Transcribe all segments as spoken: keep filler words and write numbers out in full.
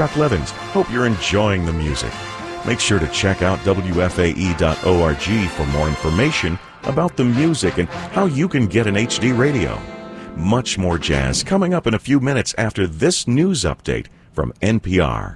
Chuck Levins. Hope you're enjoying the music. Make sure to check out W F A E dot org for more information about the music and how you can get an H D radio. Much more jazz coming up in a few minutes after this news update from N P R.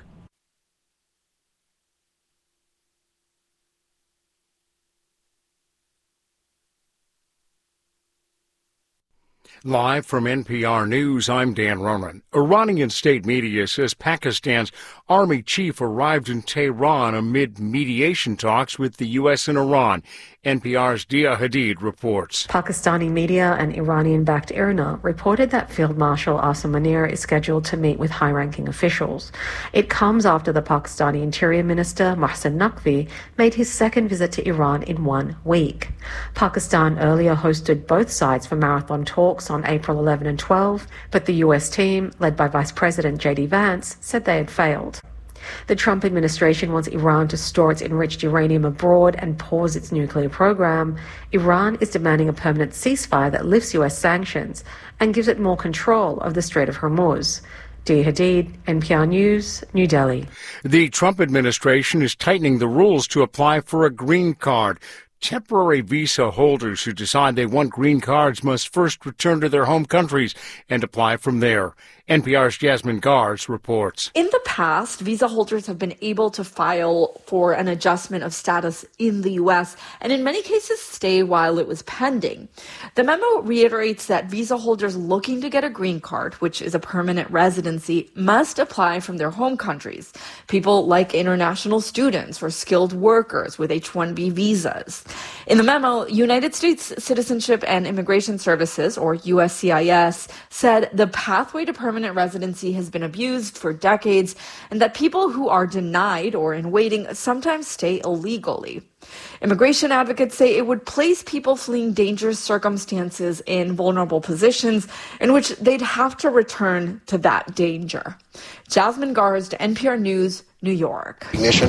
Live from N P R News, I'm Dan Ronan. Iranian state media says Pakistan's army chief arrived in Tehran amid mediation talks with the U S and Iran. N P R's Dia Hadid reports. Pakistani media and Iranian-backed I R N A reported that Field Marshal Asim Munir is scheduled to meet with high-ranking officials. It comes after the Pakistani Interior Minister Mohsen Naqvi made his second visit to Iran in one week. Pakistan earlier hosted both sides for marathon talks on April eleventh and twelfth, but the U S team, led by Vice President J D Vance, said they had failed. The Trump administration wants Iran to store its enriched uranium abroad and pause its nuclear program. Iran is demanding a permanent ceasefire that lifts U S sanctions and gives it more control of the Strait of Hormuz. Dia Hadid, N P R News, New Delhi. The Trump administration is tightening the rules to apply for a green card. Temporary visa holders who decide they want green cards must first return to their home countries and apply from there. N P R's Jasmine Gars reports. In the past, visa holders have been able to file for an adjustment of status in the U S and in many cases stay while it was pending. The memo reiterates that visa holders looking to get a green card, which is a permanent residency, must apply from their home countries. People like international students or skilled workers with H one B visas. In the memo, United States Citizenship and Immigration Services, or U S C I S, said the pathway to permanent residency has been abused for decades and that people who are denied or in waiting sometimes stay illegally. Immigration advocates say it would place people fleeing dangerous circumstances in vulnerable positions in which they'd have to return to that danger. Jasmine Gars, N P R News, New York. Ignition.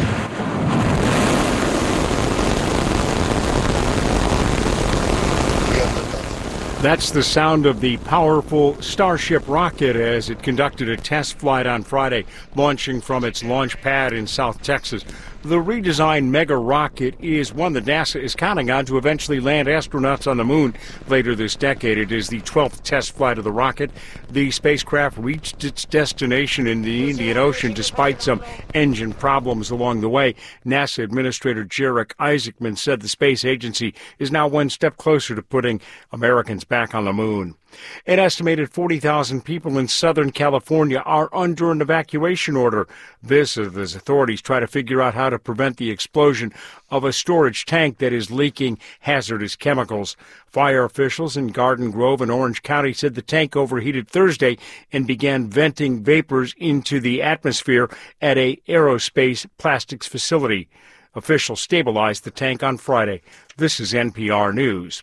That's the sound of the powerful Starship rocket as it conducted a test flight on Friday, launching from its launch pad in South Texas. The redesigned Mega rocket is one that NASA is counting on to eventually land astronauts on the moon later this decade. It is the twelfth test flight of the rocket. The spacecraft reached its destination in the Indian Ocean despite some engine problems along the way. NASA Administrator Jarek Isaacman said the space agency is now one step closer to putting Americans back on the moon. An estimated forty thousand people in Southern California are under an evacuation order. This as authorities try to figure out how to prevent the explosion of a storage tank that is leaking hazardous chemicals. Fire officials in Garden Grove and Orange County said the tank overheated Thursday and began venting vapors into the atmosphere at a aerospace plastics facility. Officials stabilized the tank on Friday. This is N P R News.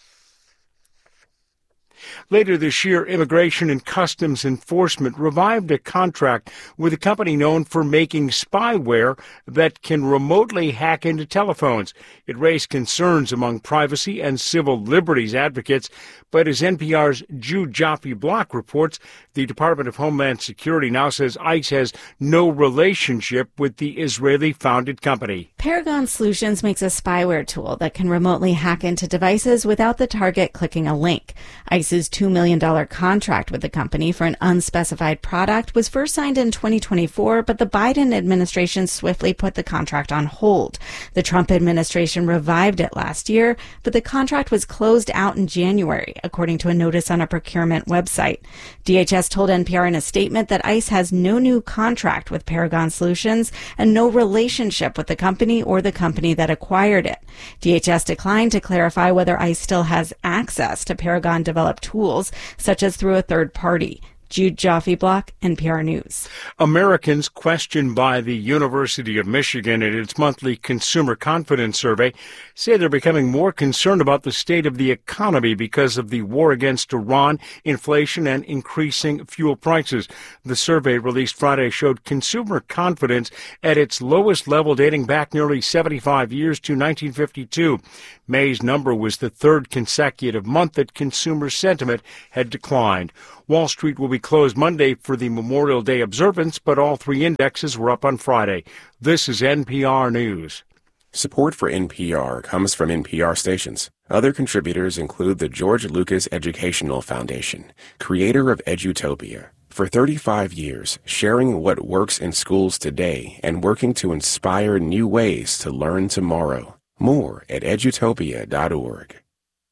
Later this year, Immigration and Customs Enforcement revived a contract with a company known for making spyware that can remotely hack into telephones. It raised concerns among privacy and civil liberties advocates, but as N P R's Jude Joffe-Block reports, the Department of Homeland Security now says ICE has no relationship with the Israeli-founded company. Paragon Solutions makes a spyware tool that can remotely hack into devices without the target clicking a link. ICE's two million dollars contract with the company for an unspecified product was first signed in twenty twenty-four, but the Biden administration swiftly put the contract on hold. The Trump administration revived it last year, but the contract was closed out in January, according to a notice on a procurement website. D H S told N P R in a statement that ICE has no new contract with Paragon Solutions and no relationship with the company or the company that acquired it. D H S declined to clarify whether ICE still has access to Paragon-developed tools, such as through a third party. Jude Joffe-Block, N P R News. Americans questioned by the University of Michigan in its monthly Consumer Confidence Survey say they're becoming more concerned about the state of the economy because of the war against Iran, inflation, and increasing fuel prices. The survey released Friday showed consumer confidence at its lowest level dating back nearly seventy-five years to nineteen fifty-two. May's number was the third consecutive month that consumer sentiment had declined. Wall Street will be closed Monday for the Memorial Day observance, but all three indexes were up on Friday. This is N P R News. Support for N P R comes from N P R stations. Other contributors include the George Lucas Educational Foundation, creator of Edutopia. For thirty-five years, sharing what works in schools today and working to inspire new ways to learn tomorrow. More at edutopia dot org.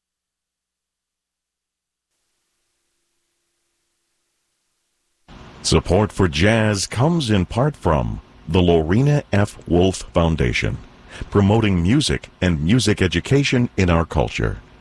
Support for jazz comes in part from the Lorena F. Wolf Foundation, promoting music and music education in our culture.